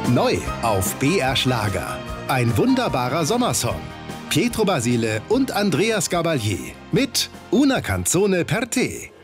Neu auf BR Schlager. Ein wunderbarer Sommersong. Pietro Basile und Andreas Gabalier mit Una canzone per te.